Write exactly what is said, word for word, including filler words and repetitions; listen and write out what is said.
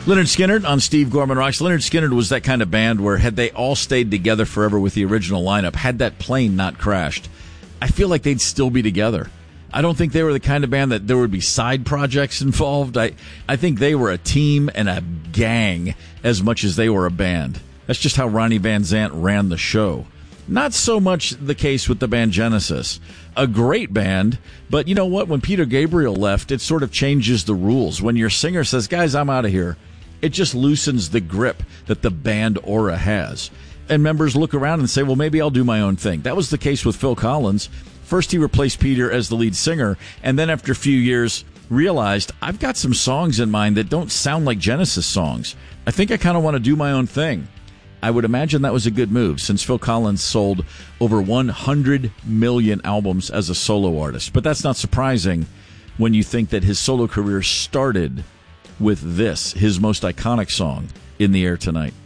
Lynyrd Skynyrd on Steve Gorman Rocks. Lynyrd Skynyrd was that kind of band where had they all stayed together forever with the original lineup, had that plane not crashed, I feel like they'd still be together. I don't think they were the kind of band that there would be side projects involved. I, I think they were a team and a gang as much as they were a band. That's just how Ronnie Van Zant ran the show. Not so much the case with the band Genesis. A great band, but you know what? When Peter Gabriel left, it sort of changes the rules. When your singer says, guys, I'm out of here, it just loosens the grip that the band aura has. And members look around and say, well, maybe I'll do my own thing. That was the case with Phil Collins. First, he replaced Peter as the lead singer, and then after a few years, realized, I've got some songs in mind that don't sound like Genesis songs. I think I kind of want to do my own thing. I would imagine that was a good move, since Phil Collins sold over one hundred million albums as a solo artist. But that's not surprising when you think that his solo career started with this, his most iconic song, In the Air Tonight.